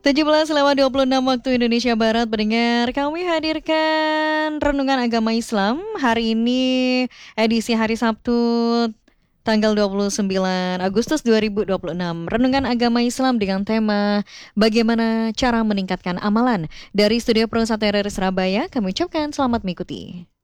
17:26 waktu Indonesia Barat, pendengar, kami hadirkan Renungan Agama Islam hari ini, edisi hari Sabtu tanggal 29 Agustus 2026. Renungan Agama Islam dengan tema bagaimana cara meningkatkan amalan. Dari Studio Pro 1 RRI Surabaya, kami ucapkan selamat mengikuti.